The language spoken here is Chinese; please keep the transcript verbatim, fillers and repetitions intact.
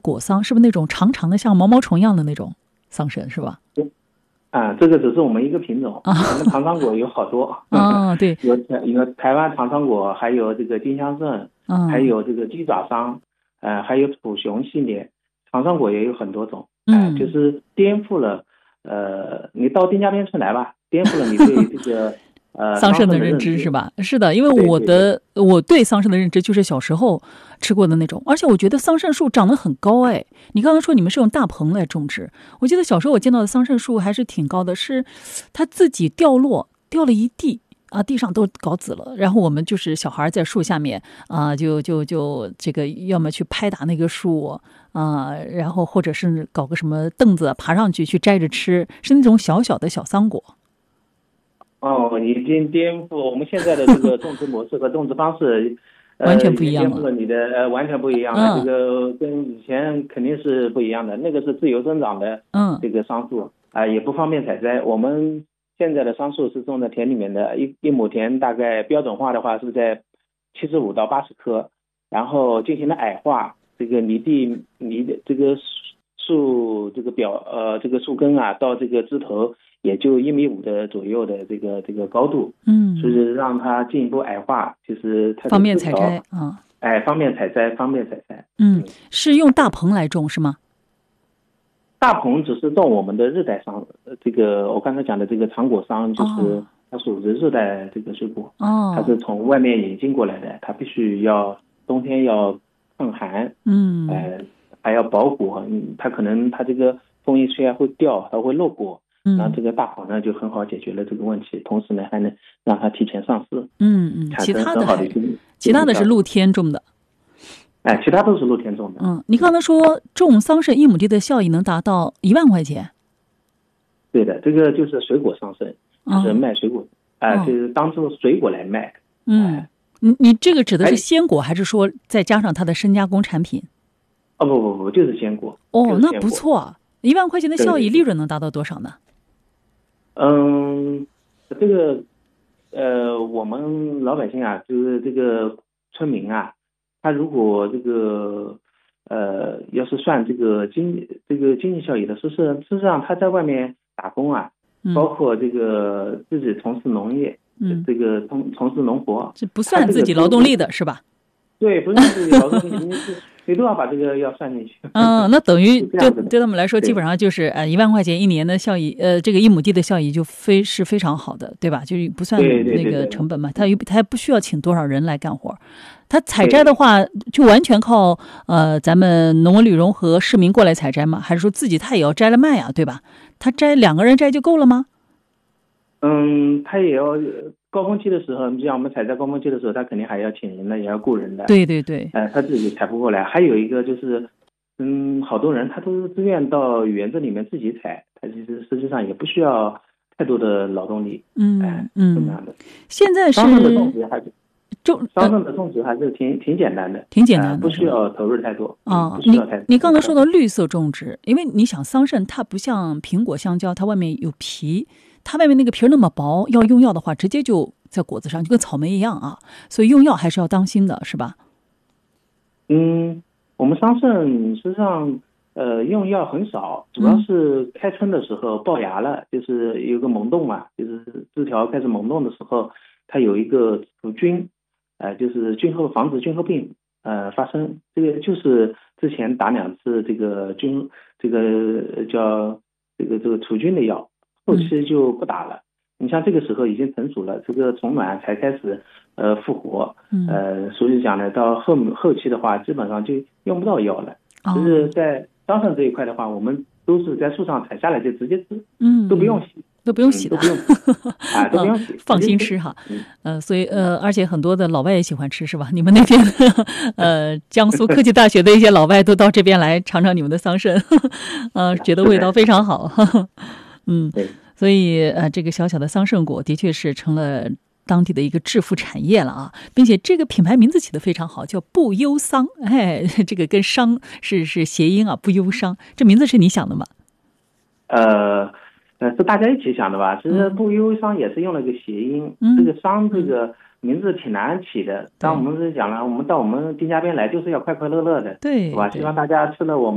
果桑，是不是那种长长的像毛毛虫一样的那种桑葚是吧？ 啊，这个只是我们一个品种，我们长桑果有好多。 啊，对， 有有台湾长桑果，还有这个金香葚， 嗯， 还有这个鸡爪桑，呃，还有土熊系列，长桑果也有很多种， 嗯， 呃、就是颠覆了，呃，你到丁家边村来吧，颠覆了你对这个。呃， 桑葚的认知知是吧？是的，因为我的对对对我对桑葚的认知就是小时候吃过的那种，而且我觉得桑葚树长得很高哎。你刚才说你们是用大棚来种植，我记得小时候我见到的桑葚树还是挺高的，是它自己掉落掉了一地啊，地上都搞紫了。然后我们就是小孩在树下面啊，就就就这个要么去拍打那个树啊，然后或者是搞个什么凳子爬上去去摘着吃，是那种小小的小桑果。 哦，已经颠覆我们现在的这个种植模式和种植方式，呃， 完全不一样了。 颠覆了你的呃，完全不一样了。 嗯、 这个跟以前肯定是不一样的。那个是自由生长的， 嗯， 这个桑树啊、呃，也不方便采摘。我们现在的桑树是种在田里面的，一一亩田大概标准化的话是在七十五到八十棵，然后进行了矮化，这个离地离的这个树这个表呃这个树根啊到这个枝头。也就一米五的左右的这个这个高度， 嗯， 所以让它进一步矮化，就是它方便采摘啊， 哎，方便采摘，方便采摘。 嗯，是用大棚来种是吗？ 大棚只是种我们的热带桑，这个我刚才讲的这个长果桑，就是它属于热带这个水果， 哦， 它是从外面引进过来的，它必须要冬天要抗寒， 嗯， 呃，还要保果，嗯，它可能它这个风一吹啊会掉，它会漏果。 嗯， 然后这个大棚呢就很好解决了这个问题，同时呢还能让它提前上市。 嗯嗯，其他的还其他的是露天种的， 哎，其他都是露天种的。 嗯，你刚才说种桑葚一亩地的效益能达到一万块钱？ 对的，这个就是水果桑葚，就是卖水果，哎、 哦， 就是当做水果来卖。 嗯，你你这个指的是鲜果，还是说再加上它的深加工产品？ 哦不不不，就是鲜果。 哦，那不错，一万块钱的效益，利润能达到多少呢？ 嗯，这个呃，我们老百姓啊，就是这个村民啊，他如果这个呃，要是算这个经这个经济效益的，事实事实上他在外面打工啊， 嗯、 包括这个自己从事农业， 嗯， 这个从从事农活， 这不算自己劳动力的是吧？ 对，不算自己劳动力，你谁都要把这个要算进去。 嗯，那等于对对他们来说，基本上就是呃一万块钱一年的效益，呃，这个一亩地的效益就非是非常好的，对吧？就是不算那个成本嘛，他他不需要请多少人来干活，他采摘的话就完全靠呃咱们农文旅融合市民过来采摘吗？还是说自己他也要摘了卖啊，对吧？他摘两个人摘就够了吗？ 嗯，他也要高峰期的时候，你像我们采摘高峰期的时候，他肯定还要请人的，也要雇人的。 对对对。 呃，他自己采不过来。还有一个就是，嗯，好多人他都是自愿到园子里面自己采，他其实实际上也不需要太多的劳动力。 嗯、 呃、 嗯， 这样的。 现在是桑葚的种植还是种桑葚的种植还是挺挺简单的， 挺简单的、呃， 不需要投入太多啊。 不需要太多。 你你刚才说到绿色种植，因为你想桑葚它不像苹果、香蕉，它外面有皮。它外面那个皮那么薄，要用药的话，直接就在果子上，就跟草莓一样啊。所以用药还是要当心的，是吧？ 嗯，我们桑葚实际上呃用药很少，主要是开春的时候爆芽了，嗯、就是有个萌动嘛，就是枝条开始萌动的时候，它有一个除菌，呃，就是菌后防止菌后病呃发生。这个就是之前打两次这个菌，这个叫这个这个除菌的药。后期就不打了，嗯、你像这个时候已经成熟了，这个虫卵才开始呃复活，呃，所以讲呢，到后后期的话，基本上就用不到药了。 哦、 就是在桑葚这一块的话，我们都是在树上采下来就直接吃， 嗯， 都不用洗， 都不用洗的， 嗯、都不用啊，都不用洗， 放心吃哈。呃，所以呃，而且很多的老外也喜欢吃，是吧？你们那边呃，江苏科技大学的一些老外都到这边来尝尝你们的桑葚，呃，觉得味道非常好。嗯，所以呃，这个小小的桑葚果的确是成了当地的一个致富产业了啊，并且这个品牌名字起得非常好，叫不忧桑。哎，这个跟商是是谐音啊，不忧伤。这名字是你想的吗？ 呃，呃，是大家一起想的吧？其实不忧伤也是用了个谐音，嗯、这个商这个名字挺难起的。当我们是讲了，我们到我们丁家边来就是要快快乐乐的， 对， 是吧？希望大家吃了我们。